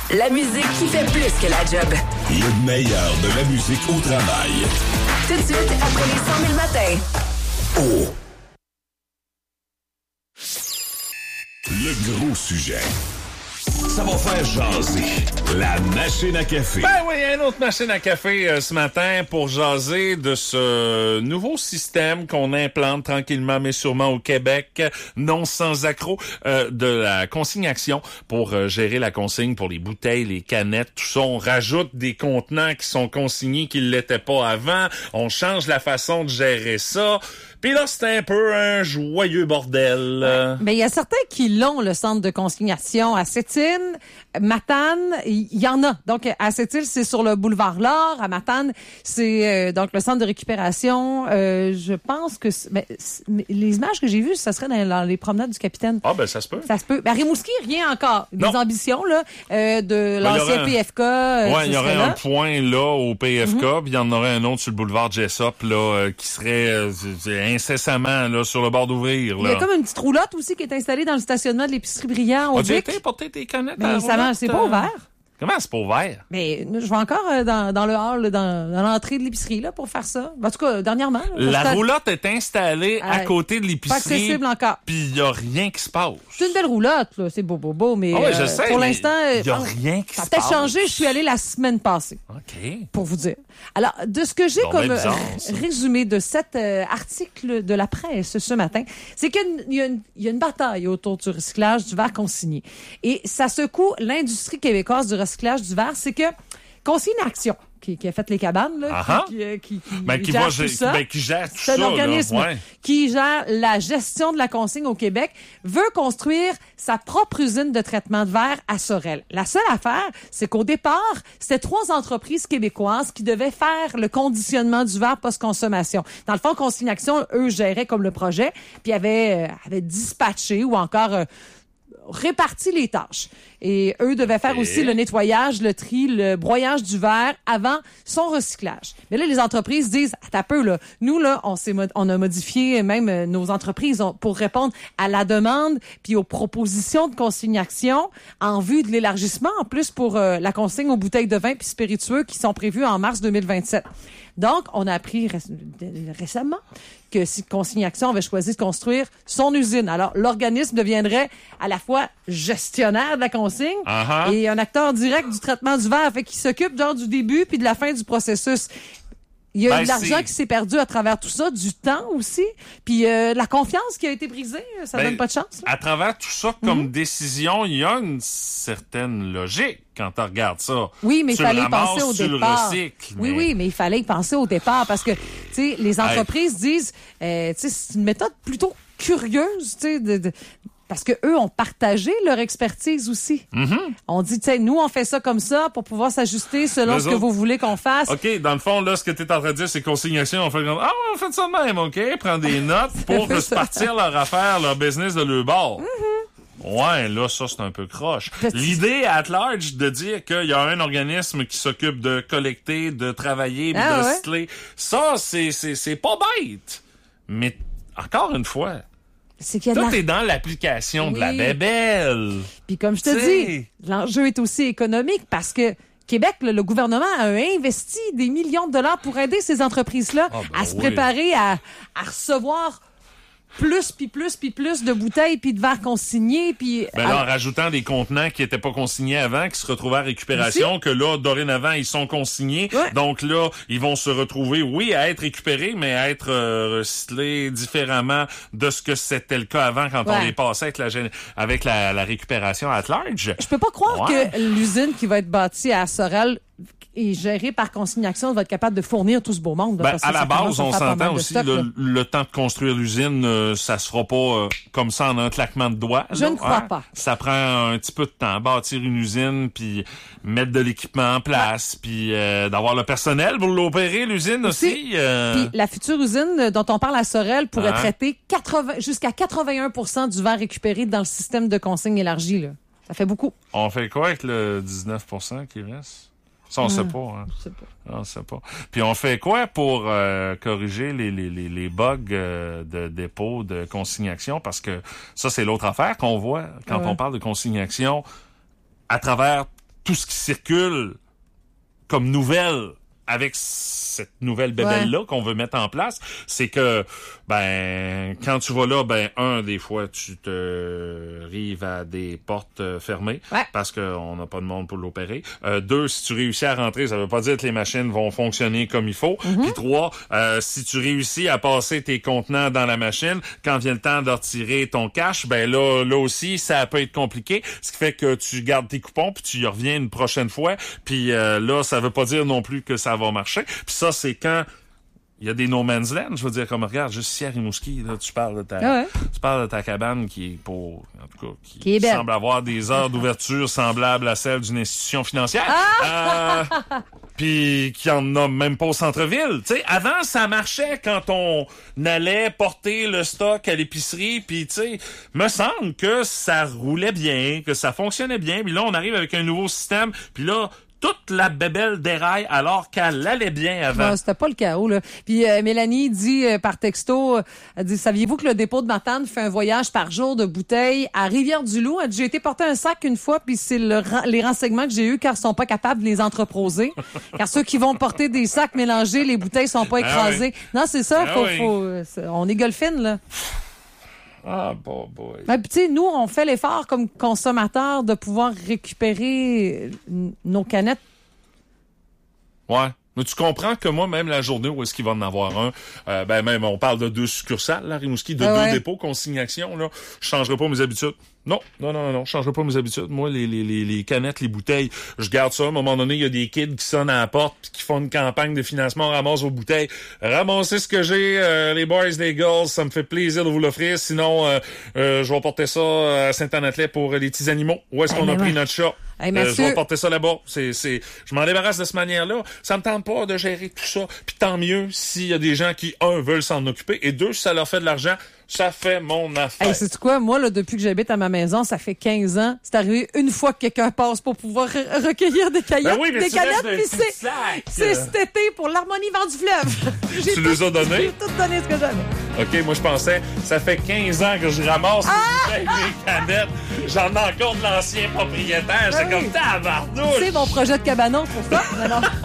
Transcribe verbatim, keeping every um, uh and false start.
La musique qui fait plus que la job. Le meilleur de la musique au travail. Tout de suite, après les cent mille matins. Oh! Le gros sujet. Ça va faire jaser. La machine à café. Ben oui, une autre machine à café euh, ce matin pour jaser de ce nouveau système qu'on implante tranquillement mais sûrement au Québec, non sans accroc, euh, de la consignation pour euh, gérer la consigne pour les bouteilles, les canettes, tout ça. On rajoute des contenants qui sont consignés qui ne l'étaient pas avant. On change la façon de gérer ça. Puis là, c'est un peu un joyeux bordel. Ouais. Ben, il y a certains qui l'ont, le centre de consignation à Sept-Îles, Matane, il y en a. Donc, à Sept-Îles, c'est sur le boulevard L'Or. À Matane, c'est euh, donc le centre de récupération. Euh, je pense que ben, les images que j'ai vues, ça serait dans, dans les promenades du Capitaine. Ah, ben ça se peut. Ça se peut. Ben, Rimouski, rien encore. Des non. ambitions là euh, de l'ancien un... P F K. Euh, ouais, il y aurait là. un point là au P F K, mm-hmm. puis il y en aurait un autre sur le boulevard Jessop là euh, qui serait euh, incessamment là sur le bord d'ouvrir. Là. Il y a comme une petite roulotte aussi qui est installée dans le stationnement de l'épicerie Brillant au As-tu Vic. été porter tes canettes Mais à la ça marche, c'est pas ouvert. Comment c'est pas ouvert? Mais je vais encore euh, dans, dans le hall, là, dans, dans l'entrée de l'épicerie là pour faire ça. En tout cas, dernièrement. Là, la stade... roulotte est installée à euh, côté de l'épicerie. Pas accessible encore. Puis il y a rien qui se passe. C'est une belle roulotte, là. C'est beau, beau, beau, mais oh, oui, je euh, sais, pour mais l'instant, il y a euh, rien qui ça se a peut-être passe. changé. Je suis allée la semaine passée. OK. Pour vous dire. Alors, de ce que j'ai bon, comme ben, bizarre, euh, résumé de cet euh, article de la presse ce matin, c'est qu'il y a, une, il y a une bataille autour du recyclage du verre consigné. Et ça secoue l'industrie québécoise du recyclage du verre. C'est que Consigne Action, qui, qui a fait les cabanes, là, uh-huh. qui, qui, qui, qui, ben, qui, gère va, tout ça. Ben, qui gère tout c'est ça. un organisme là, ouais. qui gère la gestion de la consigne au Québec, veut construire sa propre usine de traitement de verre à Sorel. La seule affaire, c'est qu'au départ, c'était trois entreprises québécoises qui devaient faire le conditionnement du verre post-consommation. Dans le fond, Consigne Action, eux, géraient comme le projet, puis avaient, euh, avaient dispatché ou encore... Euh, réparti les tâches. Et eux devaient faire okay. aussi le nettoyage, le tri, le broyage du verre avant son recyclage. Mais là, les entreprises disent, attends un peu, là, nous, là, on s'est, on a modifié même euh, nos entreprises on, pour répondre à la demande puis aux propositions de consignation en vue de l'élargissement, en plus pour euh, la consigne aux bouteilles de vin puis spiritueux qui sont prévues en mars deux mille vingt-sept. Donc, on a appris ré- récemment que si Consigne Action avait choisi de construire son usine. Alors, l'organisme deviendrait à la fois gestionnaire de la consigne uh-huh. et un acteur direct du traitement du verre, fait qu'il s'occupe genre du début puis de la fin du processus. Il y a ben, eu de l'argent c'est... qui s'est perdu à travers tout ça, du temps aussi, puis euh, la confiance qui a été brisée, ça ben, donne pas de chance. Là. À travers tout ça, comme mm-hmm. décision, il y a une certaine logique quand tu regardes ça. Oui, mais il fallait y penser au tu départ. Le recycles, oui, mais... oui, mais il fallait y penser au départ parce que, tu sais, les entreprises hey. disent, euh, tu sais, c'est une méthode plutôt curieuse, tu sais, de, de parce que eux ont partagé leur expertise aussi. Mm-hmm. On dit, tu sais, nous, on fait ça comme ça pour pouvoir s'ajuster selon Les ce autres... que vous voulez qu'on fasse. OK, dans le fond, là, ce que tu es en train de dire, c'est consignation. On fait comme, ah, on fait ça de même, OK? Prends des notes pour se partir leur affaire, leur business de leur bord. Mm-hmm. Ouais, là, ça, c'est un peu croche. L'idée, at large, de dire qu'il y a un organisme qui s'occupe de collecter, de travailler, ah, de ouais? recycler, ça, c'est, c'est, c'est pas bête. Mais, encore une fois, c'est qu'il y a tout de la... est dans l'application oui. de la bébelle. Puis comme je te T'sais... dis, l'enjeu est aussi économique parce que Québec, le, le gouvernement a investi des millions de dollars pour aider ces entreprises-là oh, ben à se oui. préparer à, à recevoir plus, puis plus, puis plus de bouteilles, puis de verres consignés. Puis ben là, en rajoutant des contenants qui étaient pas consignés avant, qui se retrouvaient à récupération, Aussi? que là, dorénavant, ils sont consignés. Ouais. Donc là, ils vont se retrouver, oui, à être récupérés, mais à être euh, recyclés différemment de ce que c'était le cas avant quand ouais. on les passait avec la, avec la, la récupération at large. Je peux pas croire ouais. que l'usine qui va être bâtie à Sorel et gérée par Consigne Action va être capable de fournir tout ce beau monde. Là, ben, parce à que la base, on s'entend aussi, stock, le, le temps de construire l'usine, euh, ça se fera pas euh, comme ça en un claquement de doigts. Je là, ne crois hein? pas. Ça prend un petit peu de temps, bâtir une usine, puis mettre de l'équipement en place, puis euh, d'avoir le personnel pour l'opérer, l'usine aussi. aussi euh... Puis la future usine dont on parle à Sorel pourrait hein? traiter quatre-vingts jusqu'à quatre-vingt-un pour cent du verre récupéré dans le système de consigne élargi. Là. Ça fait beaucoup. On fait quoi avec le dix-neuf pour cent qui reste? Ça, on mmh, sait pas. Hein. Je sais pas. On sait pas. Puis on fait quoi pour euh, corriger les, les, les, les bugs euh, de dépôt, de consignation? Parce que ça, c'est l'autre affaire qu'on voit quand ouais. on parle de consignation à travers tout ce qui circule comme nouvelle avec cette nouvelle bébelle-là ouais. qu'on veut mettre en place, c'est que, ben, quand tu vas là, ben, un, des fois, tu te rives à des portes euh, fermées ouais. parce qu'on n'a pas de monde pour l'opérer. Euh, deux, si tu réussis à rentrer, ça veut pas dire que les machines vont fonctionner comme il faut. Mm-hmm. Puis trois, euh, si tu réussis à passer tes contenants dans la machine, quand vient le temps de retirer ton cash, ben là, là aussi, ça peut être compliqué. Ce qui fait que tu gardes tes coupons puis tu y reviens une prochaine fois. Puis euh, là, ça veut pas dire non plus que ça va marcher. Puis ça, c'est quand il y a des no man's land. Je veux dire, comme regarde, juste ici à Rimouski, là, tu parles de ta, ah ouais. tu parles de ta cabane qui est pour, en tout cas, qui, qui semble avoir des heures d'ouverture semblables à celles d'une institution financière. Ah! Euh, puis qui en a même pas au centre-ville. Tu sais, avant, ça marchait quand on allait porter le stock à l'épicerie. Puis, tu sais, me semble que ça roulait bien, que ça fonctionnait bien. Puis là, on arrive avec un nouveau système. Puis là, toute la bébelle déraille alors qu'elle allait bien avant. Non, c'était pas le chaos, là. Puis euh, Mélanie dit euh, par texto, elle dit, saviez-vous que le dépôt de Matane fait un voyage par jour de bouteilles à Rivière-du-Loup? Elle dit, j'ai été porter un sac une fois, puis c'est le, les renseignements que j'ai eus car ils sont pas capables de les entreposer. Car ceux qui vont porter des sacs mélangés, les bouteilles sont pas écrasées. Ah oui. Non, c'est ça, ah faut, oui. faut, on est golfine, là. Ah, bon, boy. Ben, tu sais, nous, on fait l'effort comme consommateurs de pouvoir récupérer nos canettes. Ouais. Mais tu comprends que moi, même la journée où est-ce qu'il va en avoir un, euh, ben même, on parle de deux succursales, là, Rimouski, de ah ouais. deux dépôts, consignation, là, je changerai pas mes habitudes. Non, non, non, non, je changerai pas mes habitudes. Moi, les, les, les, les canettes, les bouteilles, je garde ça. À un moment donné, il y a des kids qui sonnent à la porte pis qui font une campagne de financement, ramassent vos bouteilles. Ramassez ce que j'ai, euh, les boys, les girls, ça me fait plaisir de vous l'offrir. Sinon, euh, euh, je vais porter ça à Saint-Anne-Atlet pour les petits animaux. Où est-ce qu'on a pris notre chat? Hey, euh, je vais porter ça là-bas. C'est, c'est, je m'en débarrasse de cette manière-là. Ça me tente pas de gérer tout ça. Puis tant mieux s'il y a des gens qui, un, veulent s'en occuper, et deux, si ça leur fait de l'argent, ça fait mon affaire. Hey, sais-tu quoi? Moi, là, depuis que j'habite à ma maison, ça fait quinze ans. C'est arrivé une fois que quelqu'un passe pour pouvoir re- recueillir des canettes. Ben oui, mais des tu canettes, puis c'est, sac. c'est cet été pour l'harmonie vent du fleuve. J'ai tu tout, les as donnés? J'ai tout donné ce que j'avais. OK, moi, je pensais, ça fait quinze ans que je ramasse ah! les canettes. J'en ai encore de l'ancien propriétaire. C'est ah oui. comme tabarnouche. C'est mon projet de cabanon pour ça.